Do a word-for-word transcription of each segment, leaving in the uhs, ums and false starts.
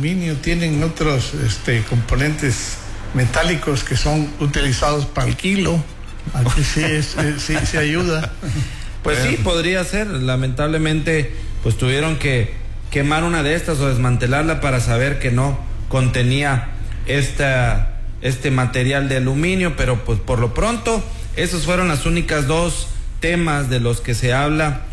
aluminio, tienen otros este, componentes metálicos que son utilizados para el kilo. Aquí sí, es, sí, sí ayuda. Pues sí, podría ser. Lamentablemente, pues tuvieron que quemar una de estas o desmantelarla para saber que no contenía esta, este material de aluminio, pero pues por lo pronto, esos fueron las únicas dos temas de los que se habla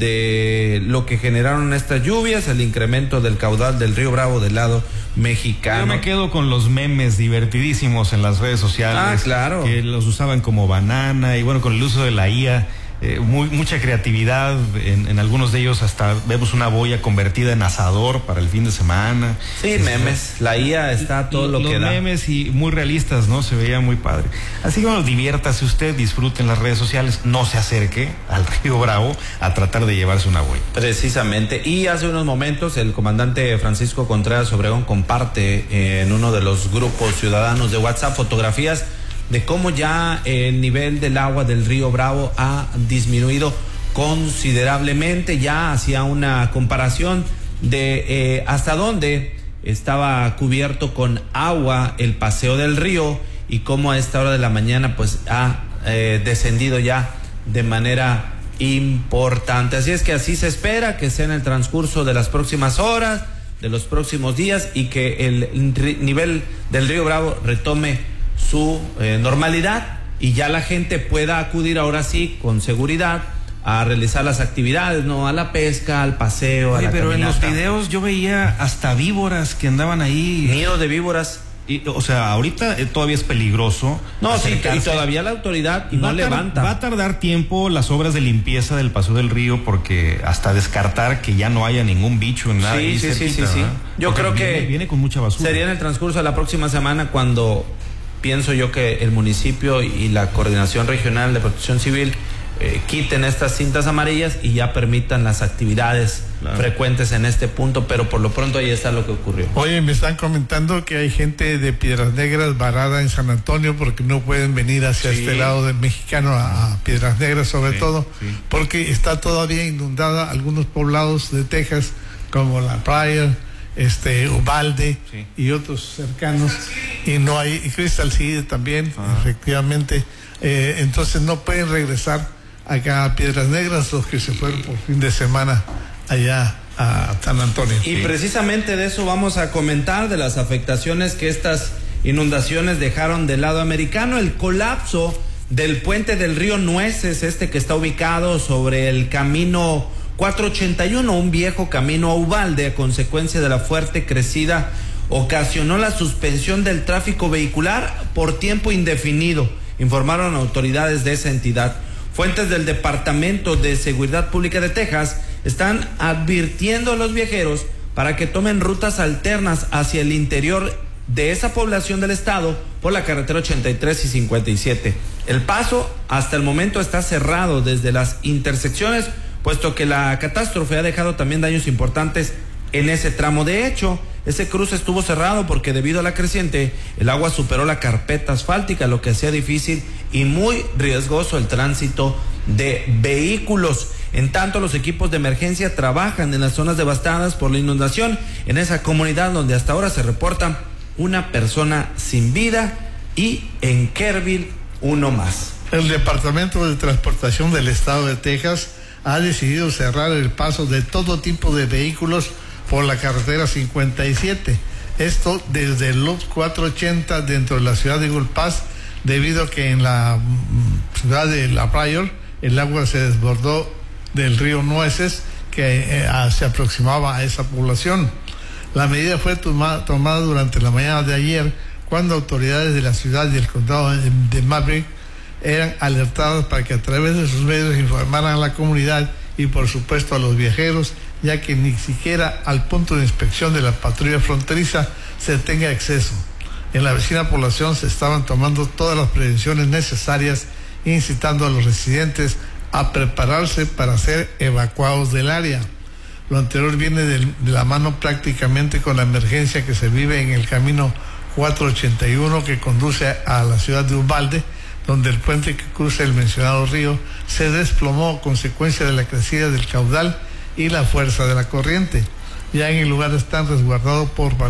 de lo que generaron estas lluvias, el incremento del caudal del río Bravo del lado mexicano. Yo me quedo con los memes divertidísimos en las redes sociales. Ah, claro. Que los usaban como banana y bueno, con el uso de la I A. Eh, muy, mucha creatividad, en, en algunos de ellos hasta vemos una boya convertida en asador para el fin de semana. Sí, es, memes, la I A está todo lo que da. Los memes y muy realistas, ¿no? Se veía muy padre. Así que bueno, diviértase usted, disfrute en las redes sociales, no se acerque al río Bravo a tratar de llevarse una boya. Precisamente, y hace unos momentos el comandante Francisco Contreras Obregón comparte en uno de los grupos ciudadanos de WhatsApp fotografías de cómo ya el nivel del agua del río Bravo ha disminuido considerablemente. Ya hacía una comparación de eh, hasta dónde estaba cubierto con agua el paseo del río y cómo a esta hora de la mañana pues ha eh, descendido ya de manera importante. Así es que así se espera que sea en el transcurso de las próximas horas, de los próximos días, y que el nivel del río Bravo retome su eh, normalidad y ya la gente pueda acudir ahora sí con seguridad a realizar las actividades, no a la pesca, al paseo. Oye, a la pero caminata. En los videos yo veía hasta víboras que andaban ahí. Nido de víboras. Y, o sea, ahorita eh, todavía es peligroso. No, sí, y todavía la autoridad no levanta. Va a tardar tiempo las obras de limpieza del paso del río, porque hasta descartar que ya no haya ningún bicho en nada. Sí, ahí sí, cerquita, sí, sí, sí. Yo porque creo viene, que viene con mucha basura. Sería en el transcurso de la próxima semana cuando pienso yo que el municipio y la Coordinación Regional de Protección Civil eh, quiten estas cintas amarillas y ya permitan las actividades claro. frecuentes en este punto, pero por lo pronto ahí está lo que ocurrió. Oye, me están comentando que hay gente de Piedras Negras varada en San Antonio porque no pueden venir hacia sí. este lado del mexicano a, a Piedras Negras, sobre sí, todo sí. porque está todavía inundada algunos poblados de Texas como La Playa, este Uvalde sí. y otros cercanos, y no hay, y Crystal City también, ah. efectivamente, eh, entonces no pueden regresar acá a Piedras Negras los que se fueron por fin de semana allá a San Antonio. Y sí. precisamente de eso vamos a comentar, de las afectaciones que estas inundaciones dejaron del lado americano, el colapso del puente del río Nueces, este que está ubicado sobre el camino cuatrocientos ochenta y uno, un viejo camino a Uvalde, a consecuencia de la fuerte crecida, ocasionó la suspensión del tráfico vehicular por tiempo indefinido, informaron autoridades de esa entidad. Fuentes del Departamento de Seguridad Pública de Texas están advirtiendo a los viajeros para que tomen rutas alternas hacia el interior de esa población del estado por la carretera ochenta y tres y cincuenta y siete. El paso hasta el momento está cerrado desde las intersecciones, puesto que la catástrofe ha dejado también daños importantes en ese tramo. De hecho, ese cruce estuvo cerrado porque debido a la creciente, el agua superó la carpeta asfáltica, lo que hacía difícil y muy riesgoso el tránsito de vehículos. En tanto, los equipos de emergencia trabajan en las zonas devastadas por la inundación en esa comunidad, donde hasta ahora se reporta una persona sin vida y en Kerrville uno más. El Departamento de Transportación del Estado de Texas ha decidido cerrar el paso de todo tipo de vehículos por la carretera cincuenta y siete. Esto desde el Loop cuatrocientos ochenta dentro de la ciudad de Eagle Pass, debido a que en la mm, ciudad de La Pryor el agua se desbordó del río Nueces, que eh, se aproximaba a esa población. La medida fue toma, tomada durante la mañana de ayer, cuando autoridades de la ciudad y el condado de, de Maverick eran alertadas para que a través de sus medios informaran a la comunidad y por supuesto a los viajeros, ya que ni siquiera al punto de inspección de la patrulla fronteriza se tenga acceso. En la vecina población se estaban tomando todas las prevenciones necesarias, incitando a los residentes a prepararse para ser evacuados del área. Lo anterior viene de, de la mano prácticamente con la emergencia que se vive en el camino cuatrocientos ochenta y uno que conduce a la ciudad de Uvalde, donde el puente que cruza el mencionado río se desplomó a consecuencia de la crecida del caudal y la fuerza de la corriente. Ya en el lugar están resguardados por